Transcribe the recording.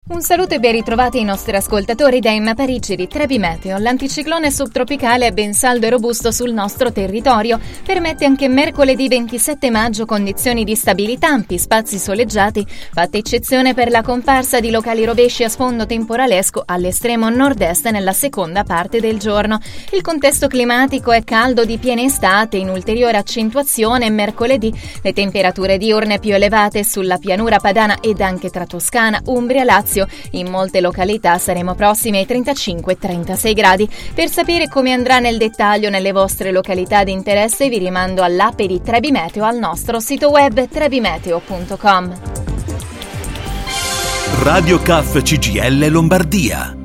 Un saluto e ben ritrovati ai nostri ascoltatori da Emma Parigi di Trebi Meteo. L'anticiclone subtropicale è ben saldo e robusto sul nostro territorio. Permette anche mercoledì 27 maggio condizioni di stabilità, ampi spazi soleggiati, fatta eccezione per la comparsa di locali rovesci a sfondo temporalesco all'estremo nord-est nella seconda parte del giorno. Il contesto climatico è caldo di piena estate, in ulteriore accentuazione mercoledì le temperature diurne più elevate sulla pianura padana ed anche tra Toscana, Umbria, Lazio. In molte località saremo prossimi ai 35-36 gradi. Per sapere come andrà nel dettaglio nelle vostre località di interesse vi rimando all'app di Trebi Meteo al nostro sito web trebimeteo.com. Radio CAF CGIL Lombardia.